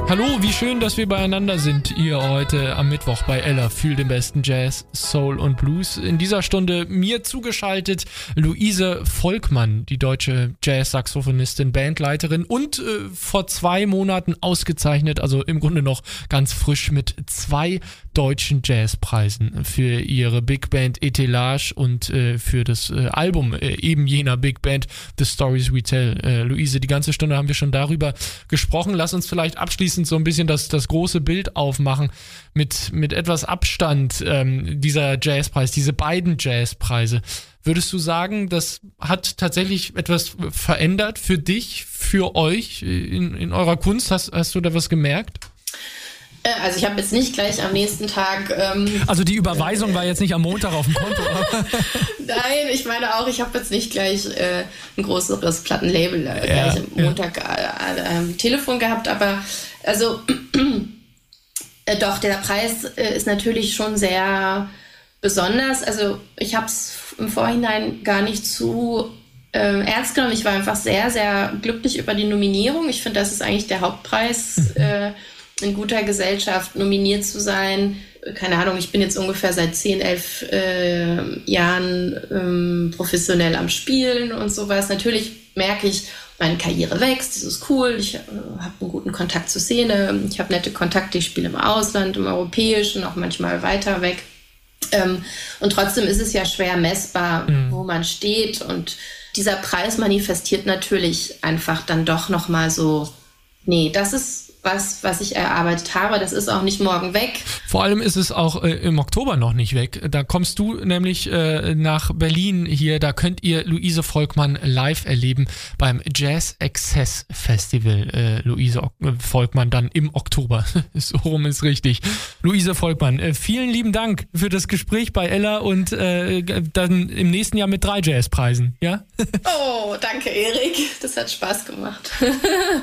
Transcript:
Hallo, wie schön, dass wir beieinander sind, ihr heute am Mittwoch bei Ella für den besten Jazz, Soul und Blues. In dieser Stunde mir zugeschaltet Luise Volkmann, die deutsche Jazz-Saxophonistin, Bandleiterin und vor 2 Monaten ausgezeichnet, also im Grunde noch ganz frisch mit 2 deutschen Jazzpreisen für ihre Big Band Etelage und für das Album eben jener Big Band The Stories We Tell. Luise, die ganze Stunde haben wir schon darüber gesprochen. Lass uns vielleicht abschließend so ein bisschen das große Bild aufmachen mit etwas Abstand dieser Jazzpreis, diese beiden Jazzpreise. Würdest du sagen, das hat tatsächlich etwas verändert für dich, für euch in eurer Kunst? Hast du da was gemerkt? Also ich habe jetzt nicht gleich am nächsten Tag... also die Überweisung war jetzt nicht am Montag auf dem Konto? Nein, ich meine auch, ich habe jetzt nicht gleich ein größeres Plattenlabel gleich am Montag am Telefon gehabt, aber also doch, der Preis ist natürlich schon sehr besonders. Also ich habe es im Vorhinein gar nicht zu ernst genommen. Ich war einfach sehr, sehr glücklich über die Nominierung. Ich finde, das ist eigentlich der Hauptpreis, in guter Gesellschaft nominiert zu sein. Keine Ahnung, ich bin jetzt ungefähr seit 10, 11 Jahren professionell am Spielen und sowas. Natürlich merke ich, meine Karriere wächst, das ist cool, ich habe einen guten Kontakt zur Szene, ich habe nette Kontakte, ich spiele im Ausland, im Europäischen, auch manchmal weiter weg. Und trotzdem ist es ja schwer messbar, wo man steht. Und dieser Preis manifestiert natürlich einfach dann doch nochmal so, nee, das ist was ich erarbeitet habe, das ist auch nicht morgen weg. Vor allem ist es auch im Oktober noch nicht weg. Da kommst du nämlich nach Berlin hier, da könnt ihr Luise Volkmann live erleben beim Jazz Access Festival. Luise Volkmann dann im Oktober. So rum ist richtig. Luise Volkmann, vielen lieben Dank für das Gespräch bei Ella und dann im nächsten Jahr mit 3 Jazzpreisen, ja? Oh, danke Erik, das hat Spaß gemacht.